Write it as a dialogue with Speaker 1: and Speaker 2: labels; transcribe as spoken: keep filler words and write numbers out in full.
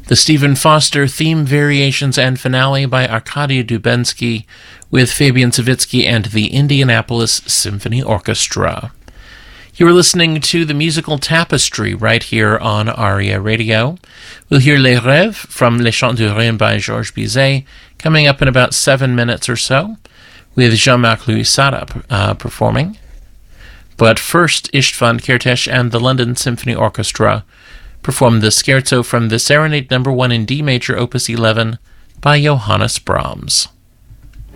Speaker 1: The Stephen Foster theme variations and finale by Arkady Dubensky with Fabian Savitsky and the Indianapolis Symphony Orchestra. You're listening to the musical tapestry right here on Aria Radio. We'll hear Les Rêves from Les Chants du Rhin by Georges Bizet coming up in about seven minutes or so, with Jean-Marc Louis Sada uh, performing. But first, István Kertész and the London Symphony Orchestra perform the scherzo from the Serenade Number One in D Major, Opus eleven, by Johannes Brahms.